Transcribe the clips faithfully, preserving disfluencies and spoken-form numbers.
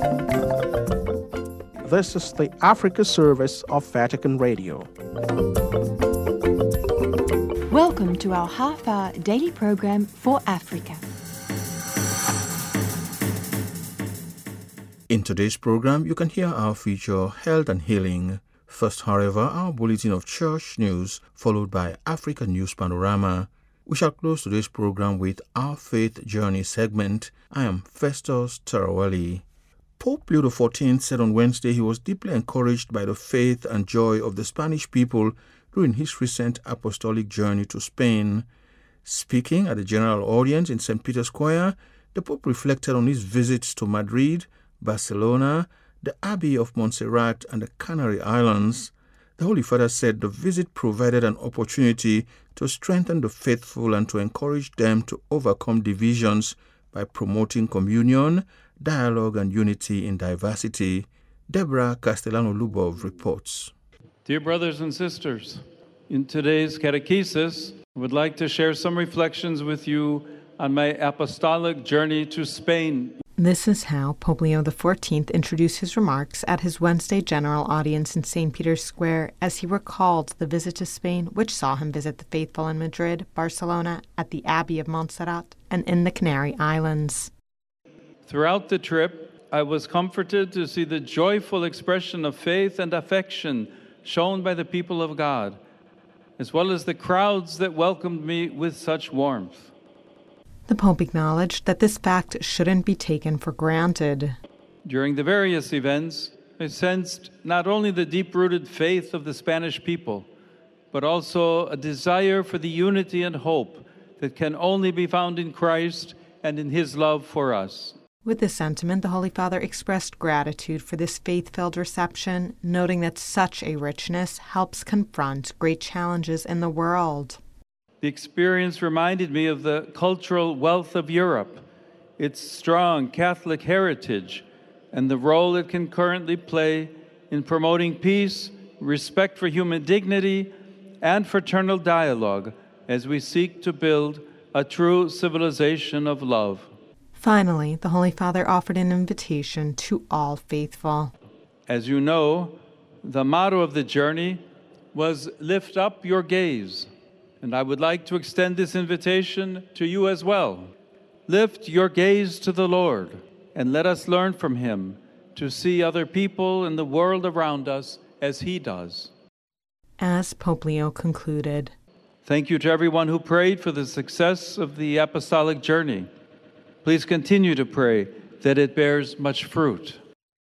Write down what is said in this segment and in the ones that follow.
This is the Africa service of Vatican Radio. Welcome to our half-hour daily program for Africa. In today's program, you can hear our feature, Health and Healing. First, however, our bulletin of church news, followed by Africa News Panorama. We shall close today's program with our Faith Journey segment. I am Festus Tarawali. Pope Leo the fourteenth said on Wednesday he was deeply encouraged by the faith and joy of the Spanish people during his recent apostolic journey to Spain. Speaking at the general audience in Saint Peter's Square, the Pope reflected on his visits to Madrid, Barcelona, the Abbey of Montserrat, and the Canary Islands. The Holy Father said the visit provided an opportunity to strengthen the faithful and to encourage them to overcome divisions by promoting communion, dialogue, and unity in diversity. Deborah Castellano-Lubov reports. Dear brothers and sisters, in today's catechesis, I would like to share some reflections with you on my apostolic journey to Spain. This is how Pope Leo the fourteenth introduced his remarks at his Wednesday general audience in Saint Peter's Square as he recalled the visit to Spain, which saw him visit the faithful in Madrid, Barcelona, at the Abbey of Montserrat, and in the Canary Islands. Throughout the trip, I was comforted to see the joyful expression of faith and affection shown by the people of God, as well as the crowds that welcomed me with such warmth. The Pope acknowledged that this fact shouldn't be taken for granted. During the various events, I sensed not only the deep-rooted faith of the Spanish people, but also a desire for the unity and hope that can only be found in Christ and in His love for us. With this sentiment, the Holy Father expressed gratitude for this faith-filled reception, noting that such a richness helps confront great challenges in the world. The experience reminded me of the cultural wealth of Europe, its strong Catholic heritage, and the role it can currently play in promoting peace, respect for human dignity, and fraternal dialogue as we seek to build a true civilization of love. Finally, the Holy Father offered an invitation to all faithful. As you know, the motto of the journey was "Lift up your gaze." And I would like to extend this invitation to you as well. Lift your gaze to the Lord and let us learn from Him to see other people in the world around us as He does. As Pope Leo concluded, thank you to everyone who prayed for the success of the apostolic journey. Please continue to pray that it bears much fruit.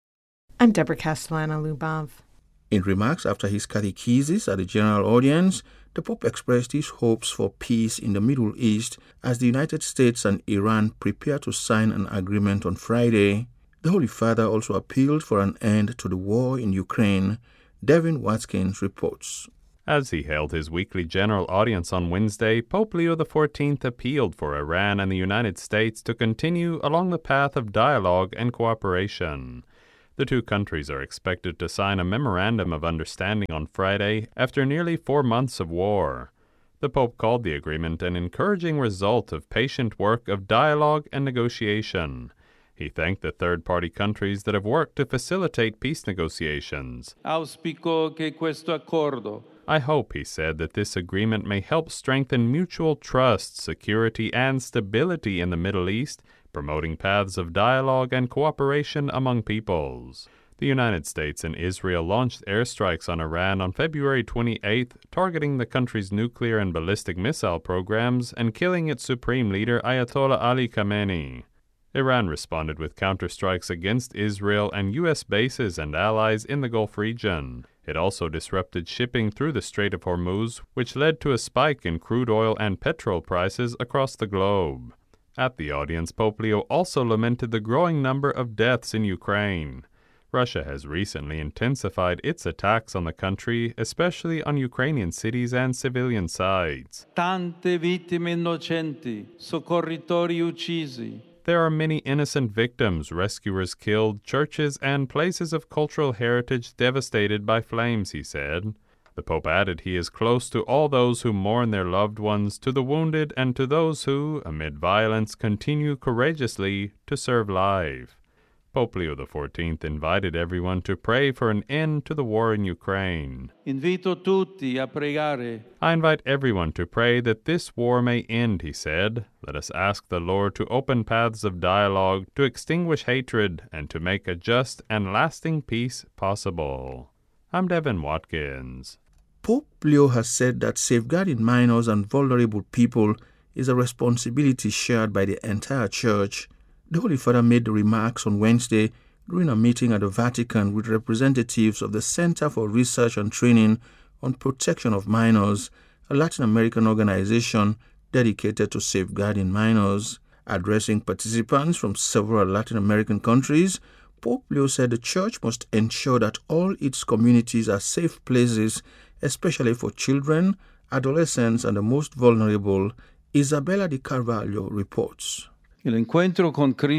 I'm Deborah Castellano-Lubov. In remarks after his catechesis at the general audience, the Pope expressed his hopes for peace in the Middle East as the United States and Iran prepare to sign an agreement on Friday. The Holy Father also appealed for an end to the war in Ukraine. Devin Watkins reports. As he held his weekly general audience on Wednesday, Pope Leo the fourteenth appealed for Iran and the United States to continue along the path of dialogue and cooperation. The two countries are expected to sign a memorandum of understanding on Friday after nearly four months of war. The Pope called the agreement an encouraging result of patient work of dialogue and negotiation. He thanked the third-party countries that have worked to facilitate peace negotiations. Auspico che questo accordo. I hope, he said, that this agreement may help strengthen mutual trust, security, and stability in the Middle East, promoting paths of dialogue and cooperation among peoples. The United States and Israel launched airstrikes on Iran on February twenty-eighth, targeting the country's nuclear and ballistic missile programs and killing its supreme leader Ayatollah Ali Khamenei. Iran responded with counterstrikes against Israel and U S bases and allies in the Gulf region. It also disrupted shipping through the Strait of Hormuz, which led to a spike in crude oil and petrol prices across the globe. At the audience, Pope Leo also lamented the growing number of deaths in Ukraine. Russia has recently intensified its attacks on the country, especially on Ukrainian cities and civilian sites. Tante vittime innocenti, soccorritori uccisi. There are many innocent victims, rescuers killed, churches and places of cultural heritage devastated by flames, he said. The Pope added he is close to all those who mourn their loved ones, to the wounded, and to those who, amid violence, continue courageously to serve life. Pope Leo the fourteenth invited everyone to pray for an end to the war in Ukraine. Invito tutti a pregare. I invite everyone to pray that this war may end, he said. Let us ask the Lord to open paths of dialogue, to extinguish hatred, and to make a just and lasting peace possible. I'm Devin Watkins. Pope Leo has said that safeguarding minors and vulnerable people is a responsibility shared by the entire Church. The Holy Father made the remarks on Wednesday during a meeting at the Vatican with representatives of the Center for Research and Training on Protection of Minors, a Latin American organization dedicated to safeguarding minors. Addressing participants from several Latin American countries, Pope Leo said the Church must ensure that all its communities are safe places, especially for children, adolescents, and the most vulnerable. Isabella Di Carvalho reports. The encounter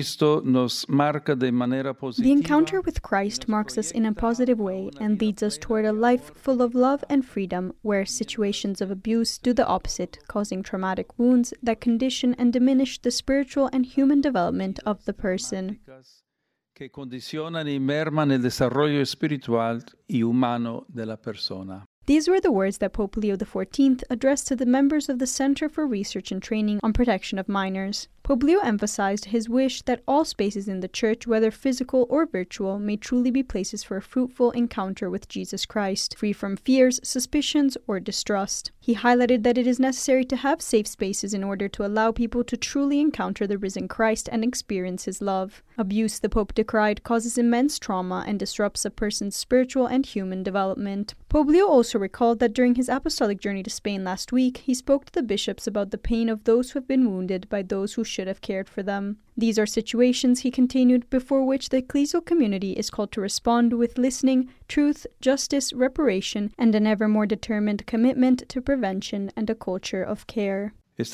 with Christ marks us in a positive way and leads us toward a life full of love and freedom, where situations of abuse do the opposite, causing traumatic wounds that condition and diminish the spiritual and human development of the person. Che condizionano e mermano il desarrollo spiritual y humano della persona. These were the words that Pope Leo the fourteenth addressed to the members of the Center for Research and Training on Protection of Minors. Pope Leo emphasized his wish that all spaces in the Church, whether physical or virtual, may truly be places for a fruitful encounter with Jesus Christ, free from fears, suspicions, or distrust. He highlighted that it is necessary to have safe spaces in order to allow people to truly encounter the risen Christ and experience his love. Abuse, the Pope decried, causes immense trauma and disrupts a person's spiritual and human development. Pope Leo also recalled that during his apostolic journey to Spain last week, he spoke to the bishops about the pain of those who have been wounded by those who should have cared for them. These are situations, he continued, before which the ecclesial community is called to respond with listening, truth, justice, reparation, and an ever more determined commitment to prevention and a culture of care. This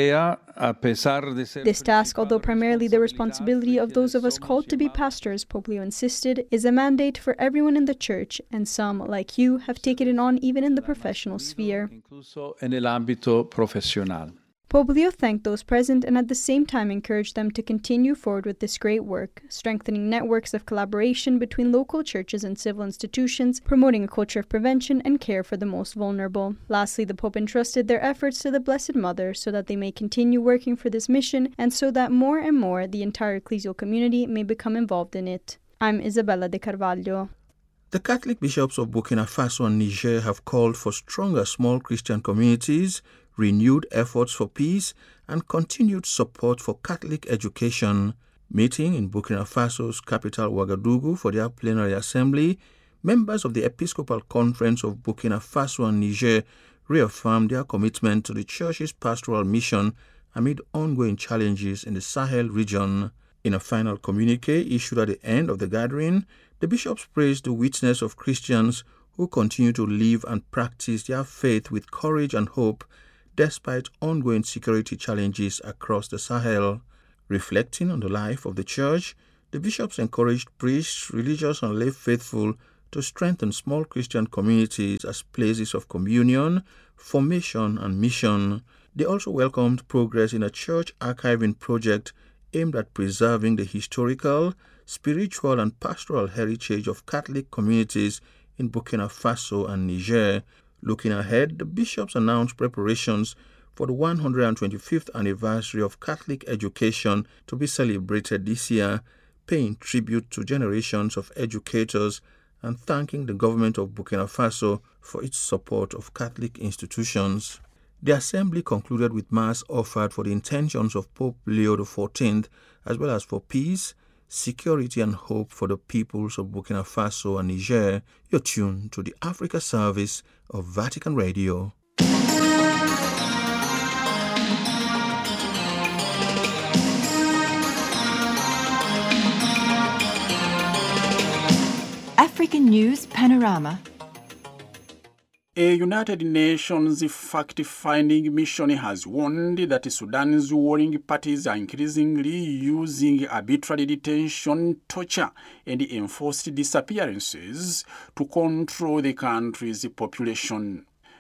task, although primarily the responsibility of those of us called to be pastors, Pope Leo insisted, is a mandate for everyone in the Church, and some, like you, have taken it on even in the professional sphere. Pope Leo thanked those present and at the same time encouraged them to continue forward with this great work, strengthening networks of collaboration between local churches and civil institutions, promoting a culture of prevention and care for the most vulnerable. Lastly, the Pope entrusted their efforts to the Blessed Mother so that they may continue working for this mission and so that more and more the entire ecclesial community may become involved in it. I'm Isabella Di Carvalho. The Catholic bishops of Burkina Faso and Niger have called for stronger small Christian communities, renewed efforts for peace, and continued support for Catholic education. Meeting in Burkina Faso's capital Ouagadougou for their plenary assembly, members of the Episcopal Conference of Burkina Faso and Niger reaffirmed their commitment to the Church's pastoral mission amid ongoing challenges in the Sahel region. In a final communique issued at the end of the gathering, the bishops praised the witness of Christians who continue to live and practice their faith with courage and hope despite ongoing security challenges across the Sahel. Reflecting on the life of the Church, the bishops encouraged priests, religious and lay faithful to strengthen small Christian communities as places of communion, formation and mission. They also welcomed progress in a church archiving project aimed at preserving the historical, spiritual and pastoral heritage of Catholic communities in Burkina Faso and Niger. Looking ahead, the bishops announced preparations for the one hundred twenty-fifth anniversary of Catholic education to be celebrated this year, paying tribute to generations of educators and thanking the government of Burkina Faso for its support of Catholic institutions. The assembly concluded with Mass offered for the intentions of Pope Leo the fourteenth, as well as for peace, security and hope for the peoples of Burkina Faso and Niger. You're tuned to the Africa service of Vatican Radio. African News Panorama. A United Nations fact-finding mission has warned that Sudan's warring parties are increasingly using arbitrary detention, torture, and enforced disappearances to control the country's population.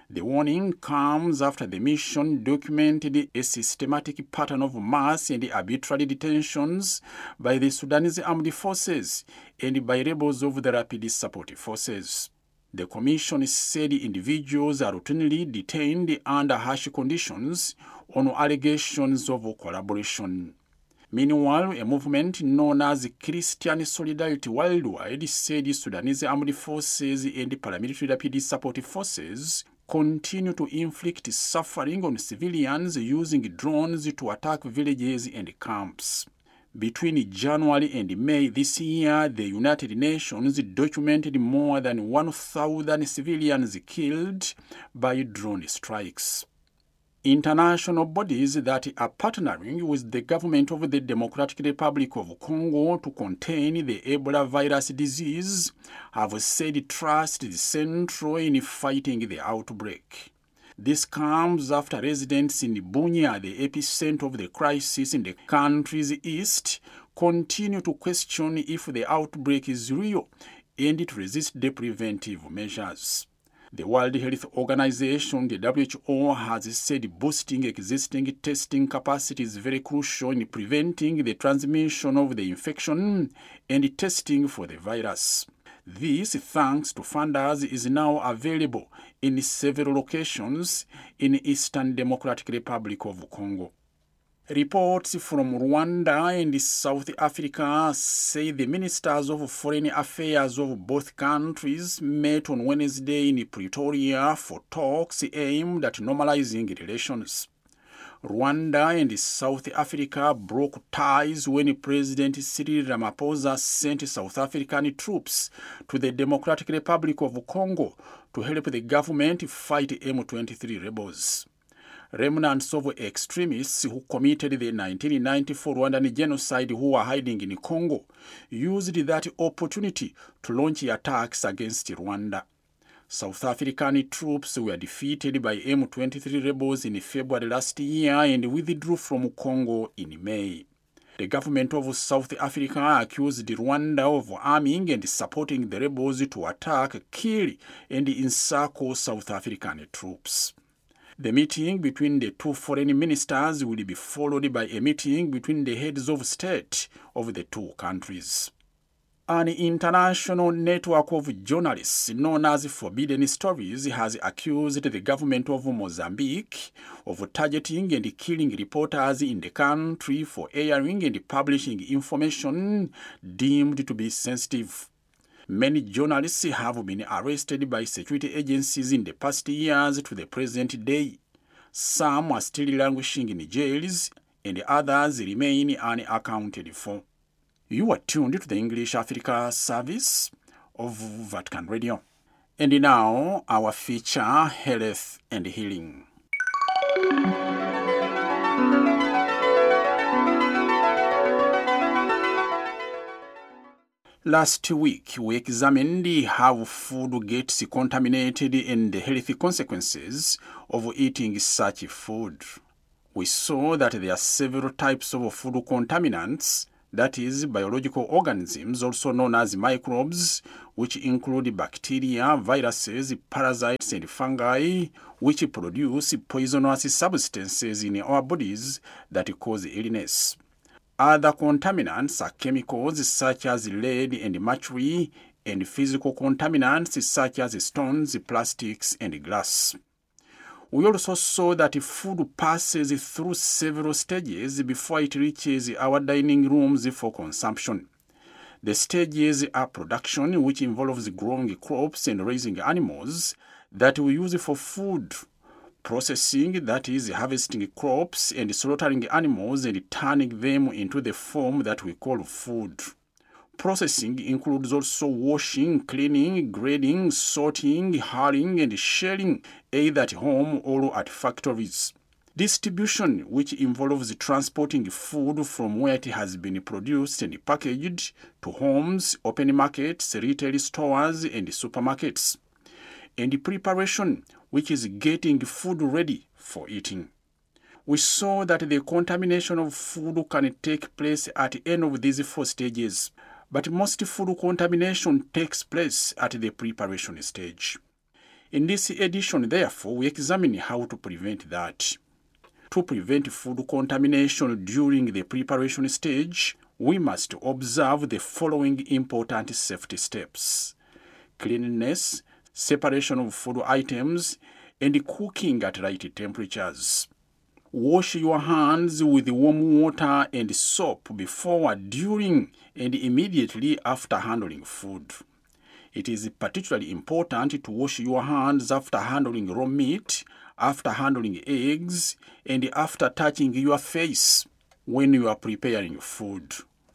The warning comes after the mission documented a systematic pattern of mass and arbitrary detentions by the Sudanese armed forces and by rebels of the Rapid Support Forces. The commission said individuals are routinely detained under harsh conditions on allegations of collaboration. Meanwhile, a movement known as Christian Solidarity Worldwide said Sudanese armed forces and paramilitary Rapid Support Forces continue to inflict suffering on civilians using drones to attack villages and camps. Between January and May this year, the United Nations documented more than one thousand civilians killed by drone strikes. International bodies that are partnering with the government of the Democratic Republic of Congo to contain the Ebola virus disease have said trust is central in fighting the outbreak. This comes after residents in Bunia, the epicenter of the crisis in the country's east, continue to question if the outbreak is real and to resist the preventive measures. The World Health Organization, the W H O, has said boosting existing testing capacity is very crucial in preventing the transmission of the infection and testing for the virus. This, thanks to funders, is now available in several locations in Eastern Democratic Republic of Congo. Reports from Rwanda and South Africa say the ministers of foreign affairs of both countries met on Wednesday in Pretoria for talks aimed at normalizing relations. Rwanda and South Africa broke ties when President Cyril Ramaphosa sent South African troops to the Democratic Republic of Congo to help the government fight M twenty-three rebels. Remnants of extremists who committed the nineteen ninety-four Rwandan genocide who were hiding in Congo used that opportunity to launch attacks against Rwanda. South African troops were defeated by M twenty-three rebels in February last year and withdrew from Congo in May. The government of South Africa accused Rwanda of arming and supporting the rebels to attack, kill, and encircle South African troops. The meeting between the two foreign ministers will be followed by a meeting between the heads of state of the two countries. An international network of journalists known as Forbidden Stories has accused the government of Mozambique of targeting and killing reporters in the country for airing and publishing information deemed to be sensitive. Many journalists have been arrested by security agencies in the past years to the present day. Some are still languishing in jails, and others remain unaccounted for. You are tuned to the English Africa service of Vatican Radio. And now, our feature, Health and Healing. Last week, we examined how food gets contaminated and the health consequences of eating such food. We saw that there are several types of food contaminants, that is, biological organisms, also known as microbes, which include bacteria, viruses, parasites, and fungi, which produce poisonous substances in our bodies that cause illness. Other contaminants are chemicals such as lead and mercury, and physical contaminants such as stones, plastics, and glass. We also saw that food passes through several stages before it reaches our dining rooms for consumption. The stages are production, which involves growing crops and raising animals that we use for food. Processing, that is, harvesting crops and slaughtering animals and turning them into the form that we call food. Processing includes also washing, cleaning, grading, sorting, hulling, and shelling, either at home or at factories. Distribution, which involves transporting food from where it has been produced and packaged to homes, open markets, retail stores, and supermarkets. And preparation, which is getting food ready for eating. We saw that the contamination of food can take place at any of these four stages, but most food contamination takes place at the preparation stage. In this edition, therefore, we examine how to prevent that. To prevent food contamination during the preparation stage, we must observe the following important safety steps: cleanliness, separation of food items, and cooking at right temperatures. Wash your hands with warm water and soap before, during, and immediately after handling food. It is particularly important to wash your hands after handling raw meat, after handling eggs, and after touching your face when you are preparing food.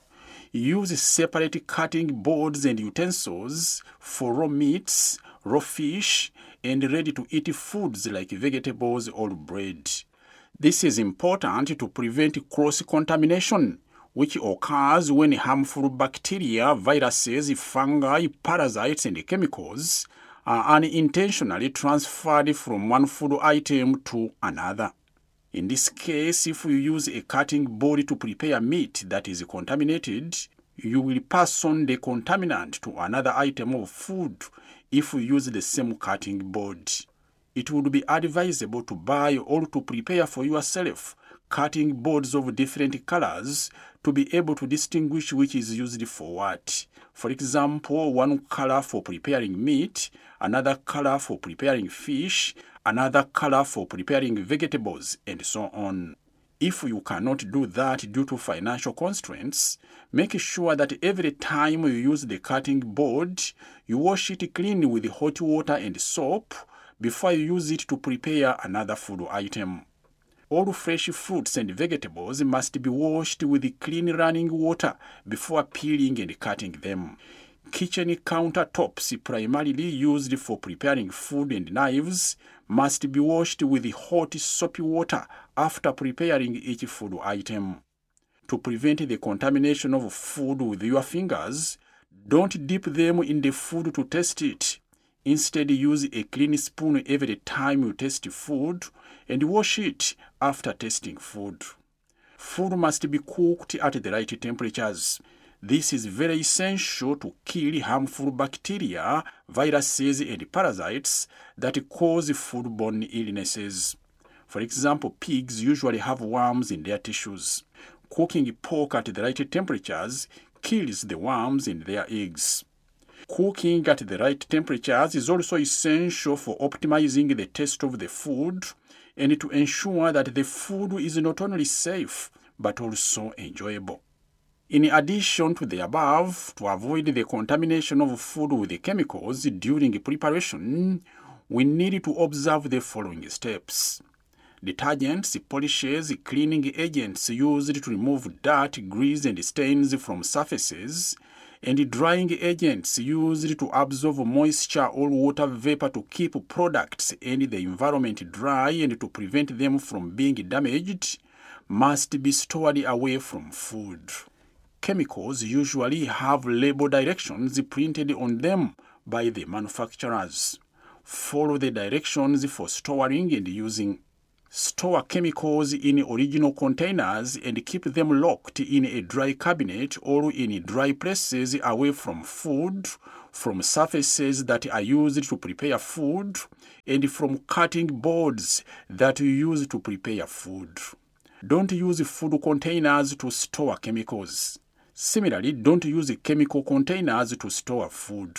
Use separate cutting boards and utensils for raw meats, raw fish, and ready-to-eat foods like vegetables or bread. This is important to prevent cross-contamination, which occurs when harmful bacteria, viruses, fungi, parasites, and chemicals are unintentionally transferred from one food item to another. In this case, if you use a cutting board to prepare meat that is contaminated, you will pass on the contaminant to another item of food if you use the same cutting board. It would be advisable to buy or to prepare for yourself cutting boards of different colors to be able to distinguish which is used for what. For example, one color for preparing meat, another color for preparing fish, another color for preparing vegetables, and so on. If you cannot do that due to financial constraints, make sure that every time you use the cutting board, you wash it clean with hot water and soap before you use it to prepare another food item. All fresh fruits and vegetables must be washed with clean running water before peeling and cutting them. Kitchen countertops primarily used for preparing food and knives must be washed with hot soapy water after preparing each food item. To prevent the contamination of food with your fingers, don't dip them in the food to taste it. Instead, use a clean spoon every time you taste food and wash it after tasting food. Food must be cooked at the right temperatures. This is very essential to kill harmful bacteria, viruses, and parasites that cause foodborne illnesses. For example, pigs usually have worms in their tissues. Cooking pork at the right temperatures kills the worms in their eggs. Cooking at the right temperatures is also essential for optimizing the taste of the food and to ensure that the food is not only safe but also enjoyable. In addition to the above, to avoid the contamination of food with chemicals during preparation, we need to observe the following steps. Detergents, polishes, cleaning agents used to remove dirt, grease, and stains from surfaces, and drying agents used to absorb moisture or water vapor to keep products and the environment dry and to prevent them from being damaged, must be stored away from food. Chemicals usually have label directions printed on them by the manufacturers. Follow the directions for storing and using. Store chemicals in original containers and keep them locked in a dry cabinet or in dry places away from food, from surfaces that are used to prepare food, and from cutting boards that you use to prepare food. Don't use food containers to store chemicals. Similarly, don't use chemical containers to store food.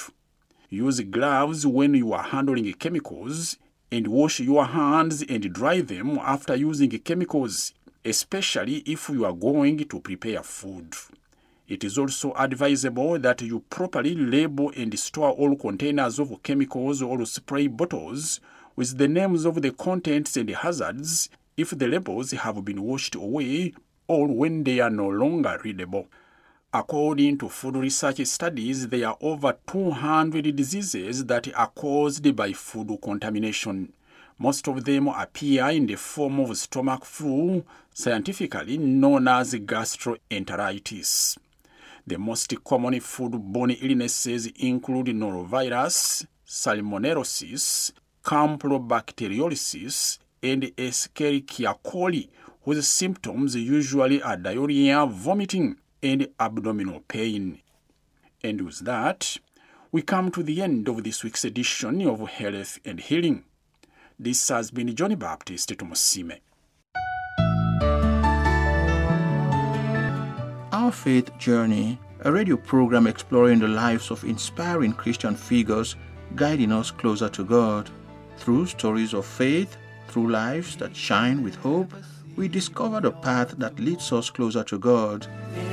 Use gloves when you are handling chemicals, and wash your hands and dry them after using chemicals, especially if you are going to prepare food. It is also advisable that you properly label and store all containers of chemicals or spray bottles with the names of the contents and hazards if the labels have been washed away or when they are no longer readable. According to food research studies, there are over two hundred diseases that are caused by food contamination. Most of them appear in the form of stomach flu, scientifically known as gastroenteritis. The most common food-borne illnesses include norovirus, salmonellosis, campylobacteriosis, and Escherichia coli, whose symptoms usually are diarrhea, vomiting, and abdominal pain. And with that, We come to the end of this week's edition of Health and Healing. This has been Johnny Baptist Tumusime. Our Faith Journey, a radio program exploring the lives of inspiring Christian figures guiding us closer to God. Through stories of faith, through lives that shine with hope, we discover the path that leads us closer to God.